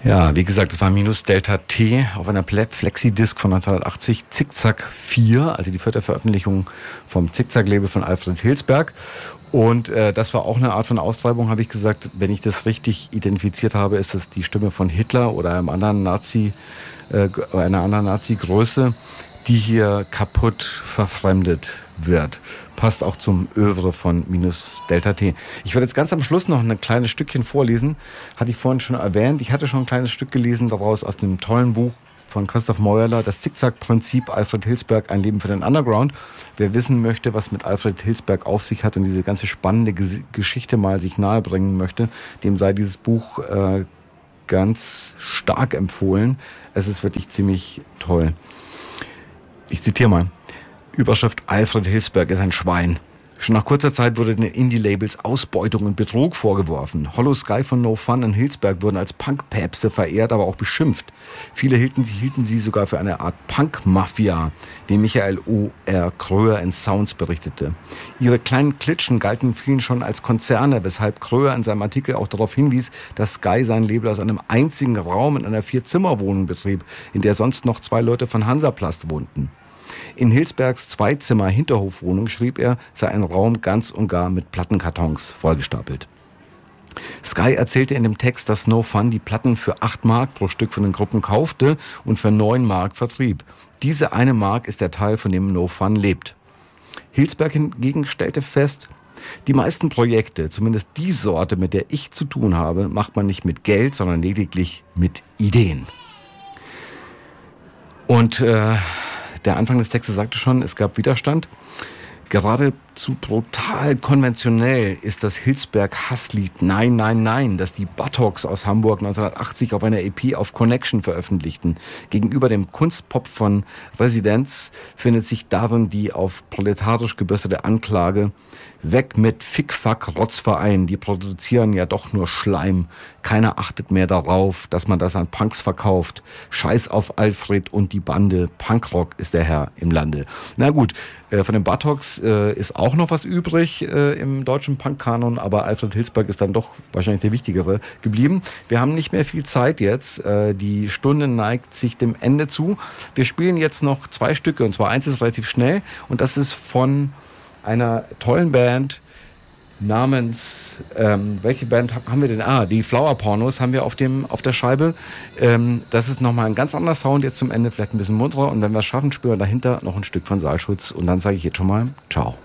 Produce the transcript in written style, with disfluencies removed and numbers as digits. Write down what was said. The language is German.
Ja, wie gesagt, es war minus Delta T auf einer Flexi-Disc von 1980, Zickzack 4, also die 4. Veröffentlichung vom Zickzack-Label von Alfred Hilsberg. Und das war auch eine Art von Austreibung, habe ich gesagt. Wenn ich das richtig identifiziert habe, ist das die Stimme von Hitler oder einer anderen Nazi-Größe, die hier kaputt verfremdet wird. Passt auch zum Övre von minus Delta T. Ich werde jetzt ganz am Schluss noch ein kleines Stückchen vorlesen. Hatte ich vorhin schon erwähnt. Ich hatte schon ein kleines Stück gelesen daraus aus dem tollen Buch von Christoph Meuerler, das Zickzack-Prinzip, Alfred Hilsberg, ein Leben für den Underground. Wer wissen möchte, was mit Alfred Hilsberg auf sich hat und diese ganze spannende Geschichte mal sich nahebringen möchte, dem sei dieses Buch ganz stark empfohlen. Es ist wirklich ziemlich toll. Ich zitiere mal. Überschrift: Alfred Hilsberg ist ein Schwein. Schon nach kurzer Zeit wurde den Indie-Labels Ausbeutung und Betrug vorgeworfen. Hollow Sky von No Fun und Hilsberg wurden als Punk-Päpste verehrt, aber auch beschimpft. Viele hielten sie sogar für eine Art Punk-Mafia, wie Michael O.R. Kröher in Sounds berichtete. Ihre kleinen Klitschen galten vielen schon als Konzerne, weshalb Kröher in seinem Artikel auch darauf hinwies, dass Sky sein Label aus einem einzigen Raum in einer 4-Zimmer-Wohnung betrieb, in der sonst noch 2 Leute von Hansaplast wohnten. In Hilsbergs 2-Zimmer-Hinterhofwohnung, schrieb er, sei ein Raum ganz und gar mit Plattenkartons vollgestapelt. Sky erzählte in dem Text, dass No Fun die Platten für 8 Mark pro Stück von den Gruppen kaufte und für 9 Mark vertrieb. Diese 1 Mark ist der Teil, von dem No Fun lebt. Hilsberg hingegen stellte fest, die meisten Projekte, zumindest die Sorte, mit der ich zu tun habe, macht man nicht mit Geld, sondern lediglich mit Ideen. Und der Anfang des Textes sagte schon, es gab Widerstand. Geradezu brutal konventionell ist das Hilsberg-Hasslied Nein, Nein, Nein, das die Buttocks aus Hamburg 1980 auf einer EP auf Connection veröffentlichten. Gegenüber dem Kunstpop von Residenz findet sich darin die auf proletarisch gebürstete Anklage: Weg mit Fick-Fack, Rotzverein, die produzieren ja doch nur Schleim. Keiner achtet mehr darauf, dass man das an Punks verkauft. Scheiß auf Alfred und die Bande, Punkrock ist der Herr im Lande. Na gut, von den Buttocks ist auch noch was übrig im deutschen Punk-Kanon, aber Alfred Hilsberg ist dann doch wahrscheinlich der wichtigere geblieben. Wir haben nicht mehr viel Zeit jetzt, die Stunde neigt sich dem Ende zu. Wir spielen jetzt noch 2 Stücke, und zwar eins ist relativ schnell, und das ist von einer tollen Band namens, welche Band haben wir denn? Die Flower Pornos haben wir auf der Scheibe. Das ist nochmal ein ganz anderer Sound jetzt zum Ende, vielleicht ein bisschen munterer, und wenn wir es schaffen, spüren wir dahinter noch ein Stück von Saalschutz, und dann sage ich jetzt schon mal ciao.